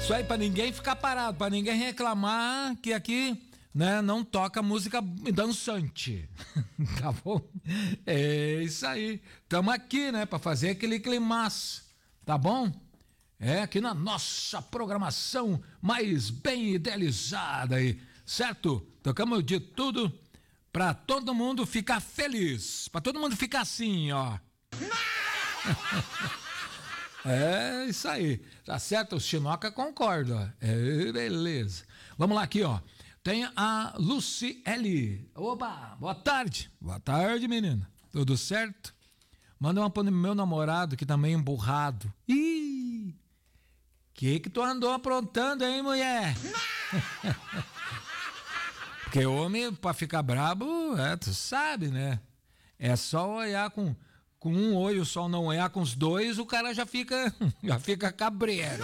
Isso aí, pra ninguém ficar parado, pra ninguém reclamar que aqui, né, não toca música dançante. Tá bom? É isso aí. Tamo aqui, né, pra fazer aquele climaço. Tá bom? É, aqui na nossa programação mais bem idealizada aí, certo? Tocamos de tudo pra todo mundo ficar feliz, pra todo mundo ficar assim, ó. É isso aí, tá certo? O Chinoca concorda. É, beleza. Vamos lá aqui, ó. Tem a Luciele. Opa, boa tarde. Boa tarde, menina. Tudo certo? Manda uma pro meu namorado que tá meio emburrado. Ih, que tu andou aprontando, hein, mulher? Porque homem, pra ficar brabo, tu sabe, né? É só olhar com um olho só, não olhar com os dois, o cara já fica cabreiro.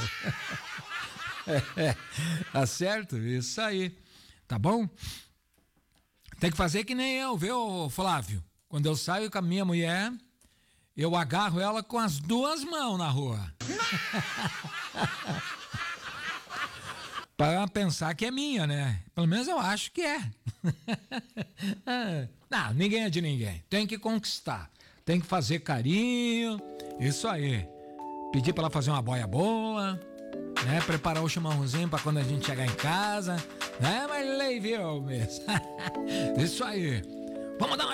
Tá certo? Isso aí. Tá bom? Tem que fazer que nem eu, viu, Flávio? Quando eu saio com a minha mulher, eu agarro ela com as duas mãos na rua. Para pensar que é minha, né? Pelo menos eu acho que é. Não, ninguém é de ninguém. Tem que conquistar. Tem que fazer carinho. Isso aí. Pedir para ela fazer uma boia boa, né? Preparar o chimarrãozinho para quando a gente chegar em casa, né? Mas lei, viu, mesmo. Isso aí. Vamos dar uma